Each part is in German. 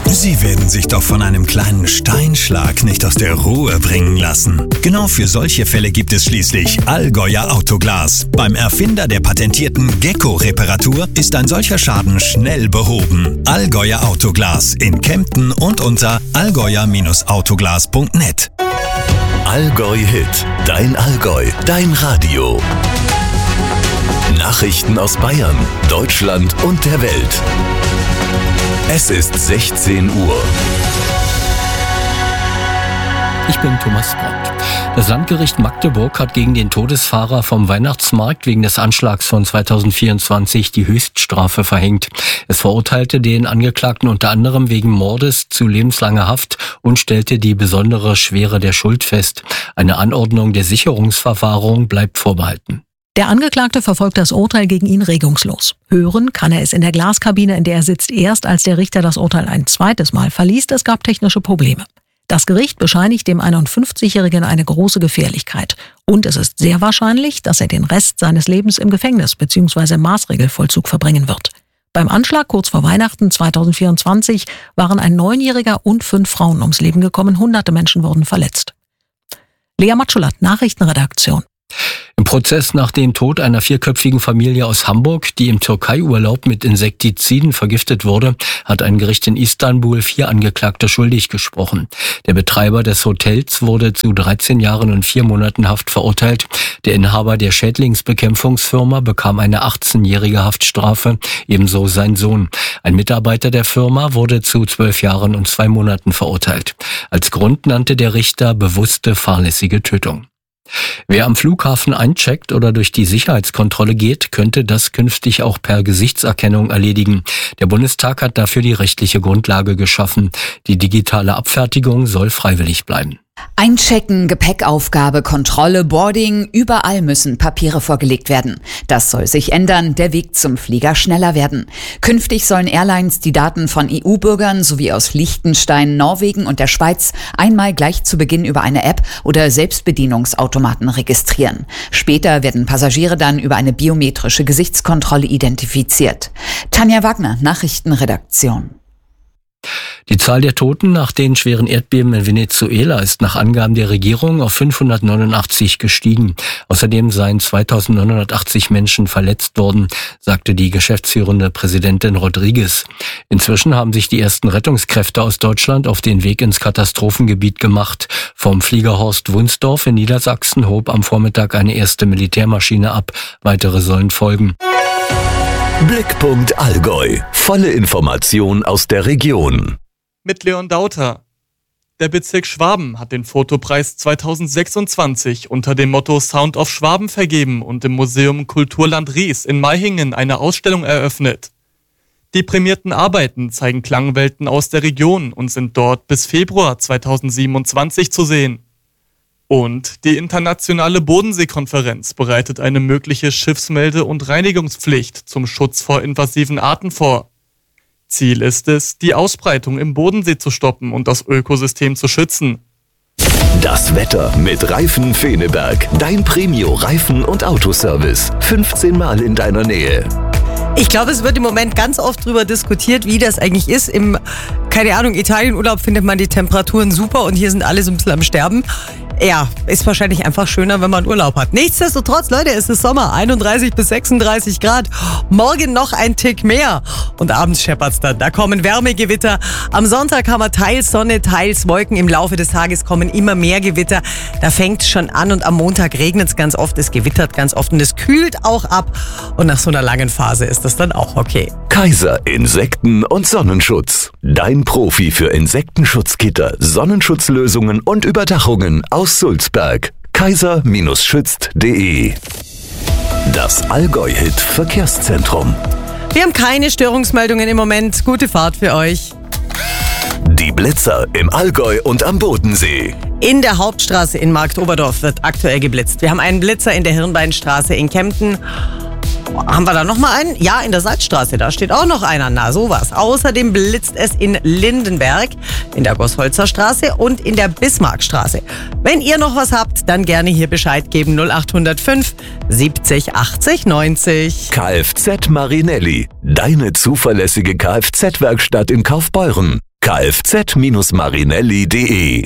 Sie werden sich doch von einem kleinen Steinschlag nicht aus der Ruhe bringen lassen. Genau für solche Fälle gibt es schließlich Allgäuer Autoglas. Beim Erfinder der patentierten Gecko-Reparatur ist ein solcher Schaden schnell behoben. Allgäuer Autoglas in Kempten und unter allgäuer-autoglas.net. Allgäu Hit, dein Allgäu, dein Radio. Nachrichten aus Bayern, Deutschland und der Welt. Es ist 16 Uhr. Ich bin Thomas Brandt. Das Landgericht Magdeburg hat gegen den Todesfahrer vom Weihnachtsmarkt wegen des Anschlags von 2024 die Höchststrafe verhängt. Es verurteilte den Angeklagten unter anderem wegen Mordes zu lebenslanger Haft und stellte die besondere Schwere der Schuld fest. Eine Anordnung der Sicherungsverwahrung bleibt vorbehalten. Der Angeklagte verfolgt das Urteil gegen ihn regungslos. Hören kann er es in der Glaskabine, in der er sitzt, erst als der Richter das Urteil ein zweites Mal verließ. Es gab technische Probleme. Das Gericht bescheinigt dem 51-Jährigen eine große Gefährlichkeit. Und es ist sehr wahrscheinlich, dass er den Rest seines Lebens im Gefängnis bzw. im Maßregelvollzug verbringen wird. Beim Anschlag kurz vor Weihnachten 2024 waren ein 9-Jähriger und 5 Frauen ums Leben gekommen. Hunderte Menschen wurden verletzt. Lea Matschulat, Nachrichtenredaktion. Im Prozess nach dem Tod einer 4-köpfigen Familie aus Hamburg, die im Türkei-Urlaub mit Insektiziden vergiftet wurde, hat ein Gericht in Istanbul 4 Angeklagte schuldig gesprochen. Der Betreiber des Hotels wurde zu 13 Jahren und 4 Monaten Haft verurteilt. Der Inhaber der Schädlingsbekämpfungsfirma bekam eine 18-jährige Haftstrafe, ebenso sein Sohn. Ein Mitarbeiter der Firma wurde zu 12 Jahren und 2 Monaten verurteilt. Als Grund nannte der Richter bewusste fahrlässige Tötung. Wer am Flughafen eincheckt oder durch die Sicherheitskontrolle geht, könnte das künftig auch per Gesichtserkennung erledigen. Der Bundestag hat dafür die rechtliche Grundlage geschaffen. Die digitale Abfertigung soll freiwillig bleiben. Einchecken, Gepäckaufgabe, Kontrolle, Boarding, überall müssen Papiere vorgelegt werden. Das soll sich ändern, der Weg zum Flieger schneller werden. Künftig sollen Airlines die Daten von EU-Bürgern sowie aus Liechtenstein, Norwegen und der Schweiz einmal gleich zu Beginn über eine App oder Selbstbedienungsautomaten registrieren. Später werden Passagiere dann über eine biometrische Gesichtskontrolle identifiziert. Tanja Wagner, Nachrichtenredaktion. Die Zahl der Toten nach den schweren Erdbeben in Venezuela ist nach Angaben der Regierung auf 589 gestiegen. Außerdem seien 2980 Menschen verletzt worden, sagte die geschäftsführende Präsidentin Rodriguez. Inzwischen haben sich die ersten Rettungskräfte aus Deutschland auf den Weg ins Katastrophengebiet gemacht. Vom Flieger Horst Wunsdorf in Niedersachsen hob am Vormittag eine erste Militärmaschine ab. Weitere sollen folgen. Blickpunkt Allgäu. Volle Information aus der Region. Mit Leon Dauter. Der Bezirk Schwaben hat den Fotopreis 2026 unter dem Motto Sound of Schwaben vergeben und im Museum Kulturland Ries in Maihingen eine Ausstellung eröffnet. Die prämierten Arbeiten zeigen Klangwelten aus der Region und sind dort bis Februar 2027 zu sehen. Und die internationale Bodenseekonferenz bereitet eine mögliche Schiffsmelde- und Reinigungspflicht zum Schutz vor invasiven Arten vor. Ziel ist es, die Ausbreitung im Bodensee zu stoppen und das Ökosystem zu schützen. Das Wetter mit Reifen Feneberg. Dein Premio-Reifen- und Autoservice. 15 Mal in deiner Nähe. Ich glaube, es wird im Moment ganz oft darüber diskutiert, wie das eigentlich ist. Im, keine Ahnung, Italienurlaub findet man die Temperaturen super und hier sind alle so ein bisschen am Sterben. Ja, ist wahrscheinlich einfach schöner, wenn man Urlaub hat. Nichtsdestotrotz, Leute, es ist Sommer, 31 bis 36 Grad. Morgen noch ein Tick mehr. Und abends scheppert's dann. Da kommen Wärmegewitter. Am Sonntag haben wir teils Sonne, teils Wolken. Im Laufe des Tages kommen immer mehr Gewitter. Da fängt's schon an und am Montag regnet's ganz oft. Es gewittert ganz oft und es kühlt auch ab. Und nach so einer langen Phase ist das dann auch okay. Kaiser Insekten- und Sonnenschutz. Dein Profi für Insektenschutzgitter, Sonnenschutzlösungen und Überdachungen aus Sulzberg. kaiser-schützt.de. Das Allgäu-Hit Verkehrszentrum. Wir haben keine Störungsmeldungen im Moment. Gute Fahrt für euch. Die Blitzer im Allgäu und am Bodensee. In der Hauptstraße in Marktoberdorf wird aktuell geblitzt. Wir haben einen Blitzer in der Hirnbeinstraße in Kempten. Haben wir da noch mal einen? Ja, in der Salzstraße, da steht auch noch einer. Na, sowas. Außerdem blitzt es in Lindenberg, in der Gossholzer Straße und in der Bismarckstraße. Wenn ihr noch was habt, dann gerne hier Bescheid geben. 0805 70 80 90. Kfz Marinelli, deine zuverlässige Kfz-Werkstatt in Kaufbeuren. kfz-marinelli.de.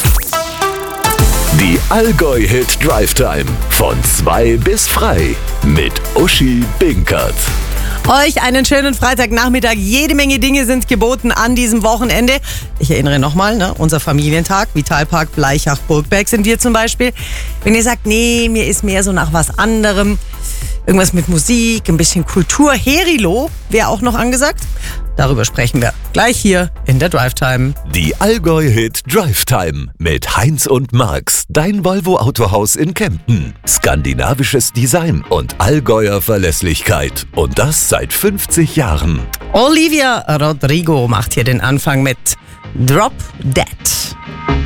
Die Allgäu-Hit Drive Time von 2 bis frei mit Uschi Binkert. Euch einen schönen Freitagnachmittag. Jede Menge Dinge sind geboten an diesem Wochenende. Ich erinnere nochmal, unser Familientag, Vitalpark Bleichach-Burgberg sind wir zum Beispiel. Wenn ihr sagt, nee, mir ist mehr so nach was anderem, irgendwas mit Musik, ein bisschen Kultur, Herilo wäre auch noch angesagt. Darüber sprechen wir gleich hier in der Drive Time. Die Allgäu-Hit Drive Time mit Heinz und Marx, dein Volvo Autohaus in Kempten. Skandinavisches Design und Allgäuer Verlässlichkeit. Und das seit 50 Jahren. Olivia Rodrigo macht hier den Anfang mit Drop Dead.